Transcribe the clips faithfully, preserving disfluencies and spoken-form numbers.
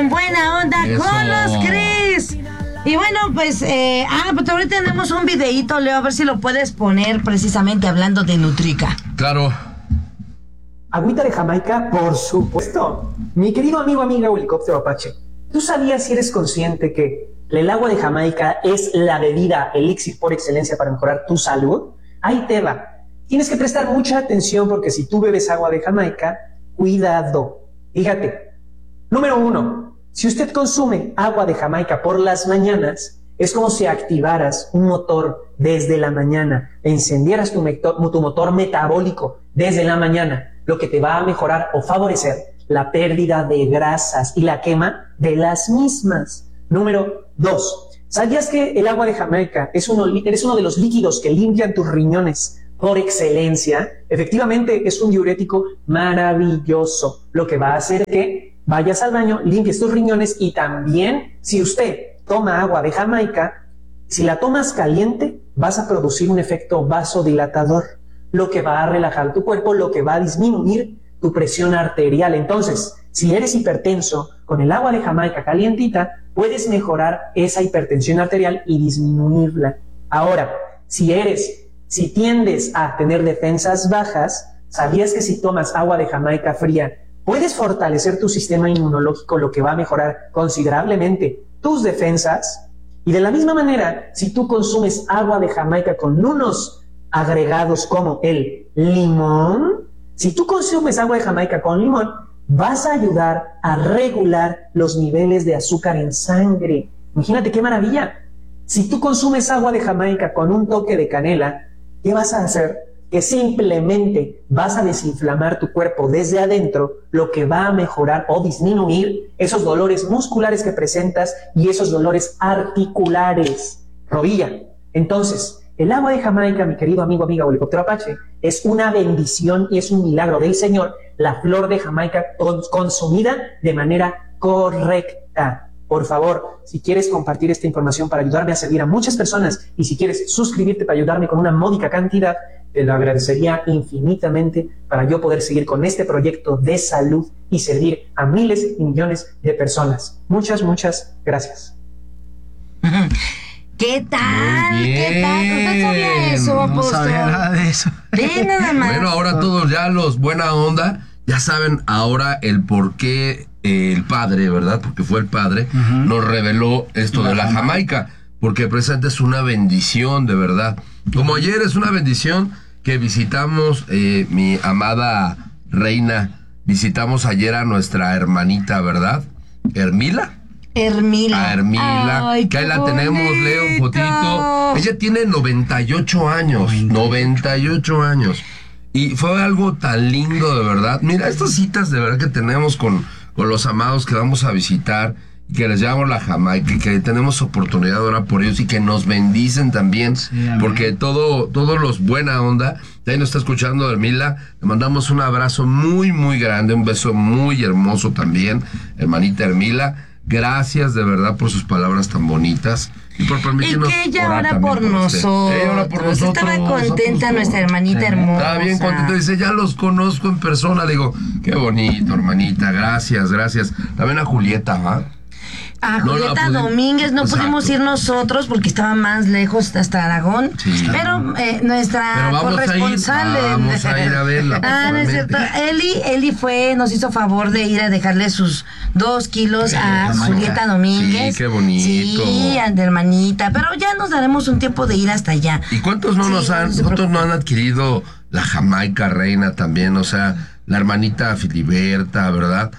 en Buena Onda Eso. con los Cris. Y bueno, pues, eh, ah, pues ahorita tenemos un videíto, Leo, a ver si lo puedes poner precisamente hablando de Nutrica. Claro. Agüita de Jamaica, por supuesto. Mi querido amigo, amiga o helicóptero Apache, ¿tú sabías si eres consciente que el agua de Jamaica es la bebida elixir por excelencia para mejorar tu salud? Ahí te va. Tienes que prestar mucha atención porque si tú bebes agua de Jamaica, cuidado. Fíjate. Número uno, si usted consume agua de Jamaica por las mañanas, es como si activaras un motor desde la mañana, encendieras tu, tu motor metabólico desde la mañana, lo que te va a mejorar o favorecer la pérdida de grasas y la quema de las mismas. Número dos, ¿sabías que el agua de Jamaica es uno, es uno de los líquidos que limpian tus riñones por excelencia? Efectivamente, es un diurético maravilloso, lo que va a hacer que vayas al baño, limpies tus riñones y también, si usted toma agua de Jamaica, si la tomas caliente, vas a producir un efecto vasodilatador, lo que va a relajar tu cuerpo, lo que va a disminuir tu presión arterial. Entonces, si eres hipertenso, con el agua de Jamaica calientita, puedes mejorar esa hipertensión arterial y disminuirla. Ahora, si eres, si tiendes a tener defensas bajas, ¿sabías que si tomas agua de Jamaica fría, puedes fortalecer tu sistema inmunológico, lo que va a mejorar considerablemente tus defensas? Y de la misma manera, si tú consumes agua de Jamaica con unos agregados como el limón, si tú consumes agua de Jamaica con limón, vas a ayudar a regular los niveles de azúcar en sangre. Imagínate qué maravilla. Si tú consumes agua de Jamaica con un toque de canela, ¿qué vas a hacer? Que simplemente vas a desinflamar tu cuerpo desde adentro, lo que va a mejorar o disminuir esos dolores musculares que presentas y esos dolores articulares. Rodilla. Entonces, el agua de Jamaica, mi querido amigo, amiga o helicóptero Apache, es una bendición y es un milagro del Señor, la flor de Jamaica consumida de manera correcta. Por favor, si quieres compartir esta información para ayudarme a servir a muchas personas y si quieres suscribirte para ayudarme con una módica cantidad, te lo agradecería infinitamente para yo poder seguir con este proyecto de salud y servir a miles y millones de personas. Muchas, muchas gracias. ¿Qué tal? Muy bien. ¿Qué tal? ¿Usted sabía eso, No apóstol? sabía nada de eso. Ve nada más. Bueno, ahora todos ya los buena onda, ya saben ahora el por qué eh, el padre, ¿verdad? Porque fue el padre, uh-huh. nos reveló esto la de la Jamaica. Jamaica, porque precisamente es una bendición, de verdad. Como ayer es una bendición que visitamos, eh, mi amada reina, visitamos ayer a nuestra hermanita, ¿verdad? Hermila. Hermila. A Hermila, Ay, que ahí la tenemos, Leo, un fotito. Ella tiene noventa y ocho años, noventa y ocho años. Y fue algo tan lindo, de verdad. Mira, estas citas de verdad que tenemos con, con los amados que vamos a visitar, y que les llevamos la Jamaica, y que tenemos oportunidad de orar por ellos y que nos bendicen también, sí, porque todo, todos los buena onda, ahí nos está escuchando Hermila, le mandamos un abrazo muy, muy grande, un beso muy hermoso también, hermanita Hermila. Gracias de verdad por sus palabras tan bonitas y por permitirnos. Y que ella ora por, por nosotros. Ella ora por nosotros. Estaba contenta nuestra hermanita sí, hermosa. Estaba bien contenta. Dice, ya los conozco en persona. Le digo, qué bonito, hermanita. Gracias, gracias. También a Julieta, ¿va? A Julieta no Domínguez no Exacto. pudimos ir nosotros porque estaba más lejos hasta Aragón, sí, pero eh, nuestra pero vamos corresponsal a ir, vamos a ir a verla. Ah, no es cierto. Eli, Eli fue, nos hizo favor de ir a dejarle sus dos kilos a Jamaica. Julieta Domínguez. Sí, qué bonito. Sí, de hermanita, pero ya nos daremos un tiempo de ir hasta allá. ¿Y cuántos no sí, nos han, no cuántos no han adquirido la Jamaica reina también? O sea, la hermanita Filiberta, ¿verdad?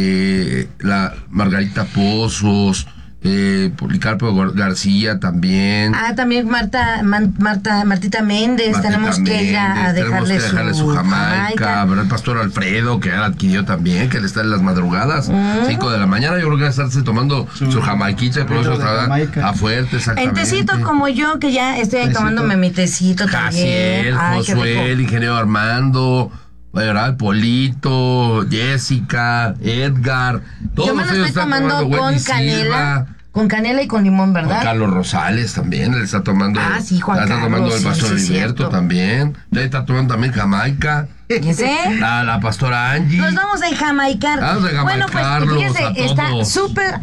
Eh, la Margarita Pozos, eh, Policarpo García también. Ah, también Marta, Man, Marta, Martita Méndez, Martita tenemos Méndez, que ir a, a dejarle, que dejarle su, su Jamaica, ¿verdad? El pastor Alfredo, que ya adquirió también, que le está en las madrugadas, mm. cinco de la mañana, yo creo que va a estarse tomando su, su jamaiquita, por eso está a fuerte, exactamente. En tecito como yo, que ya estoy ahí tomándome mi tecito también. Jaciel, Josué, el ingeniero Armando, ¿verdad? Polito, Jessica, Edgar, todos yo me lo estoy tomando con canela. Con canela y con limón, ¿verdad? Juan Carlos Rosales también, él está tomando. Ah, sí, Juan está Carlos. tomando el sí, vaso sí, de es Heriberto cierto. también. Él está tomando también Jamaica. ¿Ese? La, la pastora Angie. Nos vamos a enjamaicar. Vamos a Bueno, pues enjamaicarlos fíjese, a está todos. súper.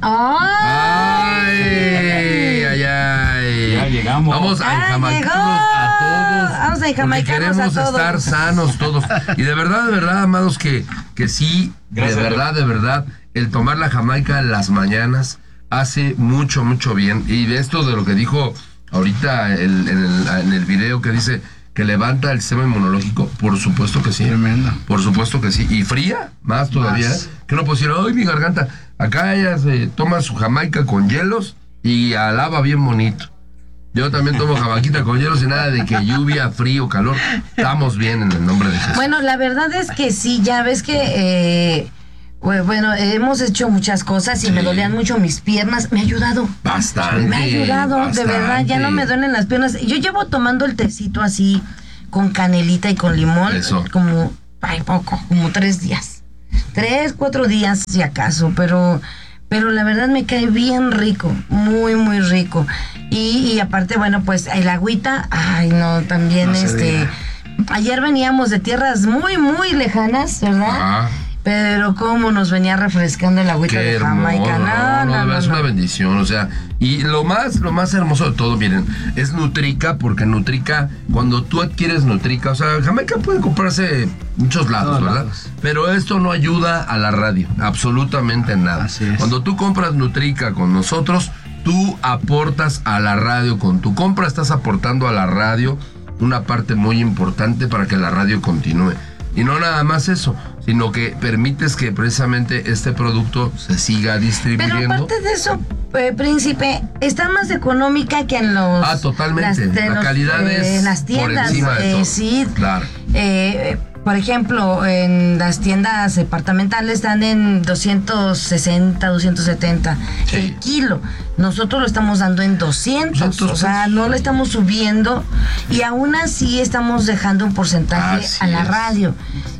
¡Ay! Ay, ay, ay. Ya llegamos. Vamos a Ya enjamaicarnos llegó. a todos. Vamos a enjamaicarnos porque queremos a todos. estar sanos todos. Y de verdad, de verdad, amados, que, que sí, Gracias, de verdad, de verdad, el tomar la Jamaica en las mañanas hace mucho, mucho bien. Y de esto de lo que dijo ahorita el, en, el, en el video que dice que levanta el sistema inmunológico, por supuesto que sí. Tremendo. Por supuesto que sí. Y fría, más todavía. Más. Que no puedo decir, ay, mi garganta. Acá ella se toma su Jamaica con hielos y alaba bien bonito. Yo también tomo jamaquita con hielos y nada de que lluvia, frío, calor. Estamos bien en el nombre de Jesús. Bueno, la verdad es que sí, ya ves que. Eh, bueno, hemos hecho muchas cosas y Sí. me dolían mucho mis piernas. Me ha ayudado. Bastante. Me ha ayudado, bastante. de verdad, ya no me duelen las piernas. Yo llevo tomando el tecito así, con canelita y con limón, Eso. como, ay, poco, como tres días. Tres, cuatro días, si acaso, pero, pero la verdad me cae bien rico, muy, muy rico. Y, y aparte, bueno, pues el agüita, ay, no, también No se este. diga. Ayer veníamos de tierras muy, muy lejanas, ¿verdad? Ah, Pero cómo nos venía refrescando el agüita qué de hermoso. Jamaica. No, no, no, no, es no. una bendición, o sea, y lo más, lo más hermoso de todo, miren, es Nutrica, porque Nutrica, cuando tú adquieres Nutrica, o sea, Jamaica puede comprarse en muchos lados, Todos ¿verdad? lados. Pero esto no ayuda a la radio, absolutamente nada. Así es. Cuando tú compras Nutrica con nosotros, tú aportas a la radio, con tu compra estás aportando a la radio una parte muy importante para que la radio continúe. Y no nada más eso, sino que permites que precisamente este producto se siga Pero distribuyendo. aparte de eso, eh, príncipe, está más económica que en los. Ah, totalmente. de La los, calidad eh, es en las por tiendas. encima de eh, todo. Sí. Claro. Eh, por ejemplo, en las tiendas departamentales están en doscientos sesenta, doscientos setenta Sí. el kilo. Nosotros lo estamos dando en doscientos, doscientos o sea, pesos. no le estamos subiendo y aún así estamos dejando un porcentaje Así a la es. radio.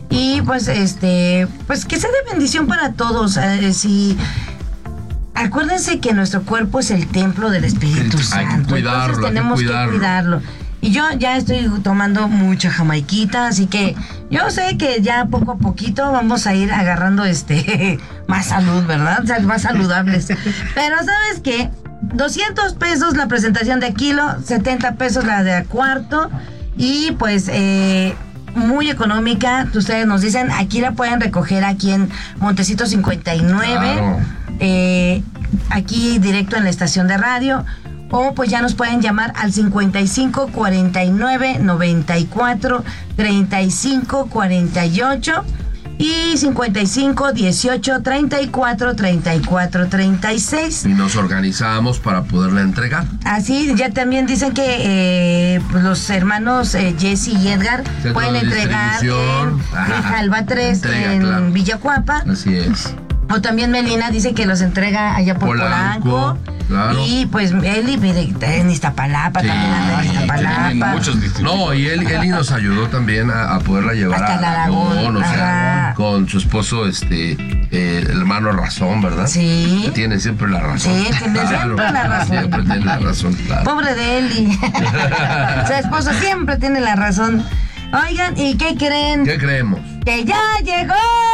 Y pues este, pues que sea de bendición para todos. Eh, si acuérdense que nuestro cuerpo es el templo del Espíritu Hay que Santo. cuidarlo, Entonces hay que tenemos cuidarlo. que cuidarlo. Y yo ya estoy tomando mucha jamaiquita, así que yo sé que ya poco a poquito vamos a ir agarrando este más salud, ¿verdad? O sea, más saludables. Pero ¿sabes qué? doscientos pesos la presentación de kilo, setenta pesos la de a cuarto y pues eh, muy económica. Ustedes nos dicen, aquí la pueden recoger aquí en Montecito cincuenta y nueve, Claro. eh, aquí directo en la estación de radio. O pues ya nos pueden llamar al cincuenta y cinco cuarenta y nueve noventa y cuatro treinta y cinco cuarenta y ocho y cincuenta y cinco dieciocho treinta y cuatro treinta y cuatro treinta y seis. Y nos organizamos para poderla entregar. Así, ya también dicen que eh, pues, los hermanos eh, Jesse y Edgar Centro pueden de entregar en distribución. Ajá. Grijalba tres Entrega, en claro. Villacuapa. Así es. O también Melina dice que los entrega allá por Polanco, Polanco. claro. Y pues Eli vive en Iztapalapa, Sí, también anda en tienen Iztapalapa. muchos distritos. No, y él, Eli nos ayudó también a, a poderla llevar Hasta a el Aragón, Aragón, o sea, ajá. con su esposo, este, eh, el hermano Razón, ¿verdad? Sí. Que tiene siempre la razón. Sí, tiene siempre la razón. Siempre tiene la razón, claro. Pobre de Eli. Su esposo siempre tiene la razón. Oigan, ¿y qué creen? ¿Qué creemos? ¡Que ya llegó!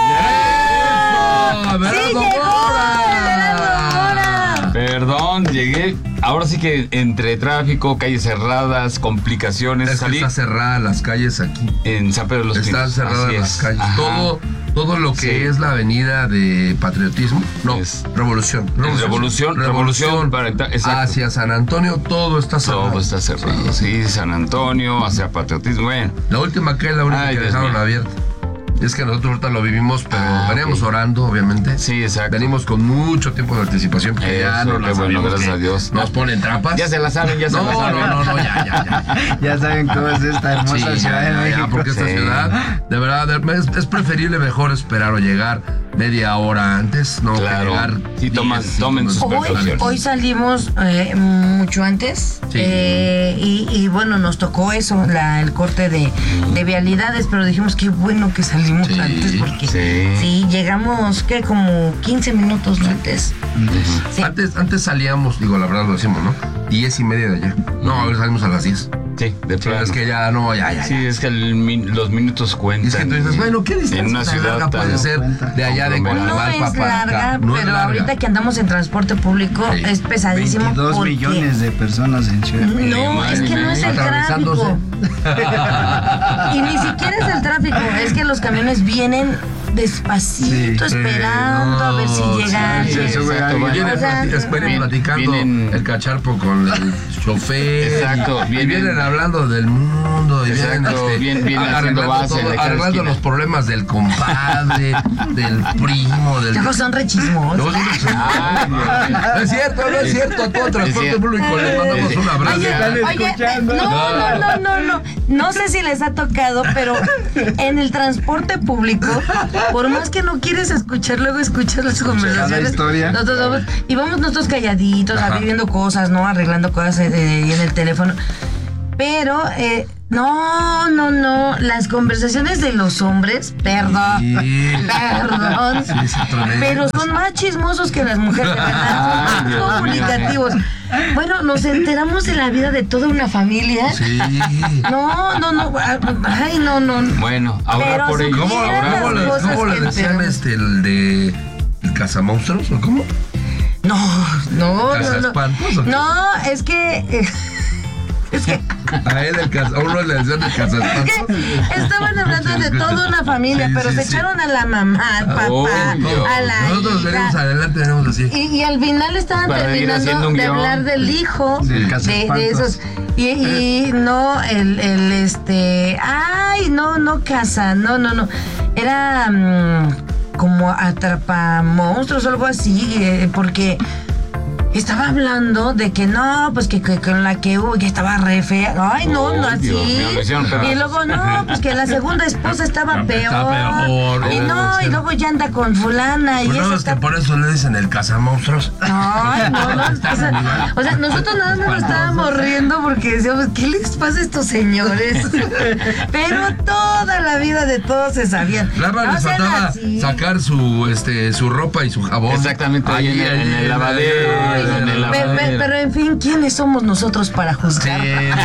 ¡Eso! ¡Sí ¡Verano llegó! Mora! ¡Verano Mora! Perdón, llegué. Ahora sí que entre tráfico, calles cerradas, complicaciones, Es que salí está cerrada las calles aquí. en San Pedro de los Están Pinos. cerradas Así las es. calles. Ajá. Todo, todo lo que Sí. es la avenida de patriotismo. No, Es- revolución. Revolución, Revolución, para entrar- exacto. hacia San Antonio, todo está cerrado. Todo está cerrado. Sí, San Antonio, hacia Patriotismo. Bueno, La última que es la única Ay, que Dios dejaron mío. abierta. Es que nosotros ahorita lo vivimos, pero Ah, veníamos ok. orando, obviamente. sí, exacto. Venimos con mucho tiempo de anticipación, porque ya Eso, no qué las bueno, sabemos gracias que a Dios. Nos ponen trampas. Ya se la saben, ya se no, la no, saben. no, no, ya, ya, ya. Ya saben cómo es esta hermosa Sí, ciudad ya, de ya, México. porque esta Sí. ciudad, de verdad, es, es preferible mejor esperar o llegar media hora antes, no Claro. llegar Sí, toman- diez, tomen sus cinco Hoy, precauciones. hoy salimos eh, mucho antes Sí. eh, y, y bueno, nos tocó eso, la, el corte de, de vialidades, pero dijimos qué bueno que salimos Sí, antes porque sí. sí, llegamos, ¿qué? Como quince minutos antes. Sí. Antes, antes salíamos, digo, la verdad lo decimos, ¿no? Diez y media de allá. No, ahora salimos a las diez. Sí, de Sí, plano. es que ya, no, ya, ya. Sí, ya. es que el min- los minutos cuentan. Y es que tú dices, bueno, ¿qué distancia en una tan ciudad larga tan puede ser de allá de conglomerada? No Coajimalpa es para acá? larga, No es pero larga. ahorita que andamos en transporte público Sí. es pesadísimo. veintidós porque- millones de personas en Ciudad de México. No, Madre es que no es el Atravesándose. tráfico. Y ni siquiera es el tráfico, es que los camiones vienen despacito, Sí, esperando a ver si no, llegan. sí, se sube Exacto, alguien. Vienen, O sea, plati- esperen bien- platicando vienen- el cacharpo con el chofer. Exacto, y vienen- vienen hablando del mundo. Y Exacto, vienen, este, bien- vienen arreglando haciendo base todo, de cada arreglando esquina. los problemas del compadre, del primo, del. Luego son rechismos. No, no, no, Ay, Dios mío. no es cierto, no es cierto. A todo transporte cierto. público les mandamos Sí. un abrazo. Oye, Están oye, escuchando. no, no, no, no, no. No sé si les ha tocado, pero en el transporte público, por más que no quieres escuchar, luego escuchas las conversaciones. historia. Nosotros vamos, y vamos nosotros calladitos, Ajá. viviendo cosas, ¿no? Arreglando cosas eh, en el teléfono. Pero, eh, no, no, no. Las conversaciones de los hombres, perdón. Sí. Perdón. Sí, sí, tremendo. Pero son más chismosos que las mujeres, de verdad. Ay, Son Dios más mío. comunicativos. Bueno, nos enteramos de la vida de toda una familia. Sí. No, no, no. Ay, no, no. Bueno, ahora Pero por si ello. ¿Cómo, Mira cómo las le, cosas cómo le que decían tenemos. este, el de el cazamonstruos o cómo? No, no, no, no. ¿Cazaespantos o qué? No, es que. eh, Es que, A él el caza, a uno le decían el es cazaespantos. que estaban hablando de toda una familia, Sí, pero sí, se sí. echaron a la mamá, al papá, Oh, Dios. a la Nosotros hija. venimos adelante, venimos así. Y, y al final estaban Para ir haciendo terminando un de guión. hablar del hijo, Del de, cazaespantos. de esos. Y, y no, el, el este. Ay, no, no casa, no, no, no. Era mm, como atrapamonstruos o algo así, eh, porque. Estaba hablando de que no, pues que, que con la que hubo, que estaba re fea. Ay, no, Oh, no, así. Dios mío, lo hicieron pedazos. Y luego, no, pues que la segunda esposa estaba peor. Está peor, Y no, y luego ya anda con fulana. Y Pues esa no, es que está por eso le dicen el cazamonstruos. Ay, no, no, o sea, o sea, nosotros nada más nos estábamos riendo porque decíamos, ¿qué les pasa a estos señores? Pero toda la vida de todos se sabían. Nada más No les sean faltaba así. sacar su este su ropa y su jabón. Exactamente, ahí en el- en el lavadero, Ay, en el pe- pe- lavadero. pero en fin, ¿quiénes somos nosotros para Sí, juzgar?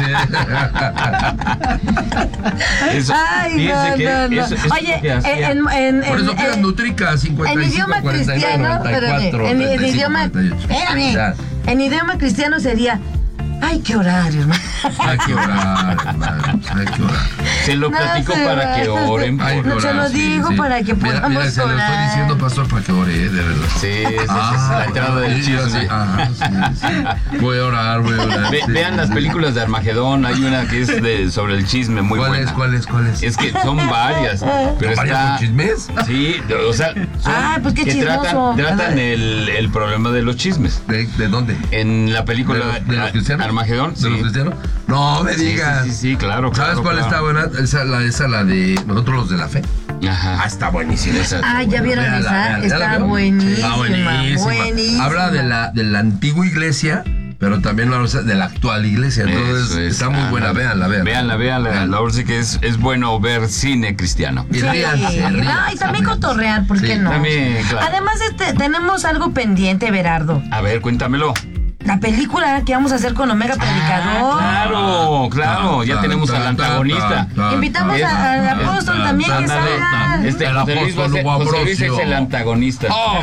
Eso- Ay, fíjense no, que no, no. eso- eso Oye, es lo que hacía. en, en, Por eso en- pidan en- Nutrica cincuenta en y cinco, idioma cuarenta y nueve, cristiano, noventa y espérame, cuatro, en, en treinta y cinco, idioma, cuarenta y ocho. espérame, Ya. en idioma cristiano sería, hay que orar, hermano. Hay que orar, hermanos, hay que orar. Se lo No, platico se para va. que oren por Hay que No, se orar, lo sí, digo sí. para que Mira, podamos mira, se lo estoy orar. diciendo, pastor, para que ore, de verdad. Sí, esa es Ah, la entrada del sí, chisme. sí, ajá, sí, sí. Voy a orar, voy a orar. Ve- sí. Vean las películas de Armagedón, hay una que es de, sobre el chisme muy ¿Cuál buena. es, cuál es, cuál es? Es que son varias, pero ¿Varios está... con chismes? Sí, o sea, son Ah, pues qué que chismoso. tratan, tratan el, el problema de los chismes. ¿De, de dónde? En la ¿De película los, de los cristianos? Armagedón, ¿De sí. los cristianos? No me Sí, digas. sí, sí, sí, claro, ¿Sabes claro, cuál claro. está buena? Esa, la, esa, la de nosotros los de la fe. Ajá. Ah, está buenísima. Esa- Ah, ¿ya vieron Véanla, esa? véanla. ¿Ya Está la vieron? buenísima, Está buenísima. buenísima. Habla de la, de la antigua iglesia, pero también habla de la actual iglesia. Entonces, Eso es, está muy buena. ándale. Véanla, véanla. Véanla, véanla. La verdad es que es, es bueno ver cine cristiano. Y Sí. ríanse, No, y ríanse, también ríanse. cotorrear, ¿por qué Sí, no? también, claro. Además, este, tenemos algo pendiente, Berardo. A ver, cuéntamelo. La película que vamos a hacer con Omega Predicador. Claro, claro, ya Tan, tenemos tan, al tan, antagonista. tan, tan, Invitamos tan, a- al tan, apóstol tan, también tan, que tan, salga. tan. Este, El José Luis, va a apóstol ser- Hugo José Luis es Ambrosio. el antagonista. ¡Oh,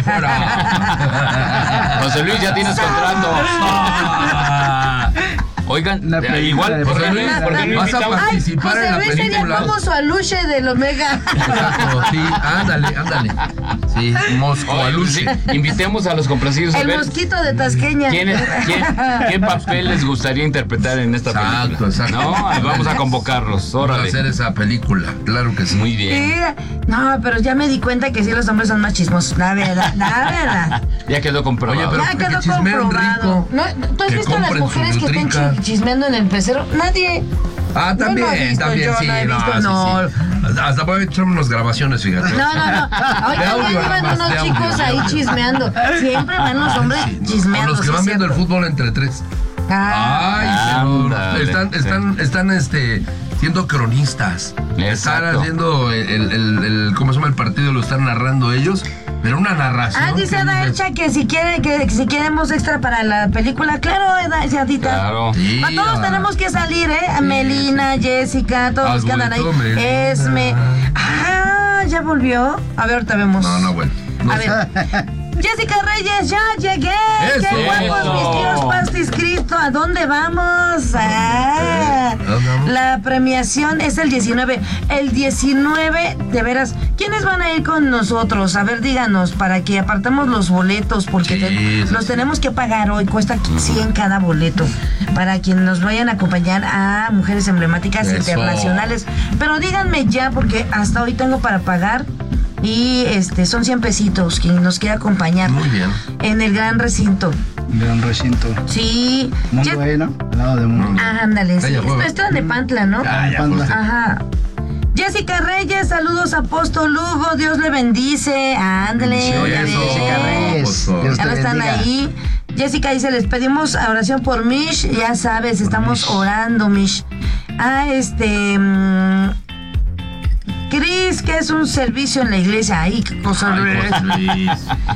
fuera! José Luis, ya tienes contrato. Ah. Oigan, Una eh, película igual, de ¿por qué José no, Luis, por qué no vas a invitamos? Ay, participar José en la Luis sería película. como su aluche del Omega. Exacto, sí, ándale, ándale. Sí, Mosco Oye, Aluche. sí, invitemos a los complacidos a El ver mosquito de Tasqueña. quién es- quién- qué papel les gustaría interpretar en esta Exacto, película. exacto. No, ahí vamos a convocarlos. Vamos a Órale. hacer esa película, claro que sí. Muy bien. Sí. No, pero ya me di cuenta que sí, los hombres son más chismosos. La verdad, la verdad. Ya quedó comprobado. Oye, pero Ya que quedó chismeen comprobado. rico. ¿No? ¿Tú has Que visto a las compren su mujeres que estén Nutrica. chi- chismeando en el pecero? Nadie. Ah, Yo no he también, visto, también, yo sí, no he no, visto, sí, no. sí. Hasta voy a echar unas grabaciones, fíjate. No, no, no. Hoy De también audio, iban nada más, unos de audio, chicos de ahí audio. chismeando. Siempre van los hombres Sí, no. chismeando. O los que sí, van viendo el cierto. fútbol entre tres. Ah, Ay, Ándale, pero están, sí. están, están este, siendo cronistas. Están Exacto. haciendo el, el, el, el- ¿cómo se llama el partido? Lo están narrando ellos. Pero una narración. Ah, dice que Ada dices, Elcha que si quiere, que si queremos extra para la película, claro, Ada Elchadita. Claro. Sí, Pa' todos ah. tenemos que salir, ¿eh? Melina, Jessica, todos los que andan ahí. Algoritmo, Melina. Esme. Ah, ya volvió. A ver, ahorita vemos. No, no, bueno. No A sé. ver. Jessica Reyes, ya llegué. Eso. Qué guapos Eso. mis tíos Pastis Cristo. ¿A dónde vamos? Ah, ¿A dónde vamos? la premiación es el diecinueve. El diecinueve, de veras, ¿quiénes van a ir con nosotros? A ver, díganos, para que apartemos los boletos, porque Sí, te- sí, los sí. tenemos que pagar hoy. Cuesta cien cada boleto. Para quienes nos vayan a acompañar a mujeres emblemáticas Eso. internacionales. Pero díganme ya, porque hasta hoy tengo para pagar. Y este son cien pesitos quien nos quiere acompañar Muy bien. en el gran recinto. De un recinto. Sí. Mundo Ya- E, ¿no? Al lado de Mundo. Ah, ándale, sí. Calla, juego. Esto es de Pantla, ¿no? Ya, ya, Panda. pues, Ajá. Jessica Reyes, saludos a Apóstol Lugo, Dios le bendice. Ándale, ya Bendiciones, Eso. ves. Jessica Reyes. Apóstol. Dios Ya te no están bendiga. ahí. Jessica dice, les pedimos oración por Mish, ya sabes, estamos Mish. orando, Mish. Ah, este... mm, Cris, que es un servicio en la iglesia. Ay, qué cosa. Ay, José Luis.